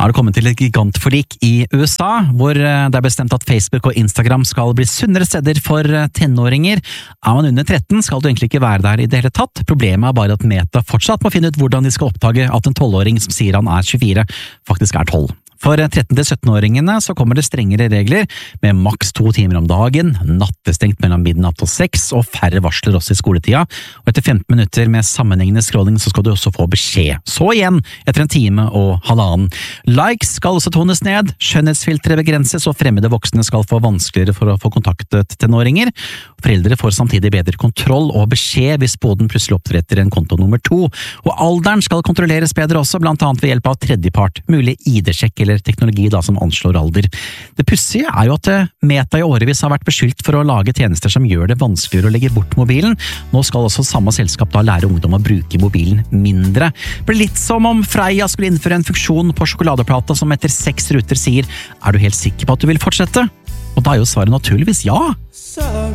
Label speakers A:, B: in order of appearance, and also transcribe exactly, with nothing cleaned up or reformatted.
A: Har det kommet til et gigantforlik i U S A, hvor det er bestemt at Facebook og Instagram skal bli sunnere steder for tenåringer. Er man under tretten, skal du egentlig ikke være der i det hele tatt. Problemet er bare at Meta fortsatt må finne ut hvordan de skal oppdage at en tolvåring som sier han er tjuefire, faktisk er tolv. For tretten til sytten-åringene så kommer det strengere regler, med maks to timer om dagen, nattestengt mellom midnatt og seks, og færre varsler også i skoletida. Og etter femten minutter med sammenhengende scrolling så skal du også få beskjed. Så igjen, etter en time og halvannen. Likes skal også tones ned, skjønnhetsfiltre begrenses, og fremmede voksne skal få vanskeligere for å få kontaktet tenåringer. Foreldre får samtidig bedre kontroll og beskjed hvis boden plutselig oppretter en konto nummer to. Og alderen skal kontrolleres bedre også, blant annet ved hjelp av tredjepart, mulig I D-sjekk eller teknologi da som anslår alder. Det pussige er jo at Meta i årevis har vært beskyldt for å lage tjenester som gjør det vanskeligere å legge bort mobilen. Nå skal også samme selskap da lære ungdom å bruke mobilen mindre. Det blir litt som om Freia skulle innføre en funksjon på sjokoladeplata som etter seks ruter sier «Er du helt sikker på at du vil fortsette?» Og da er jo svaret naturligvis ja.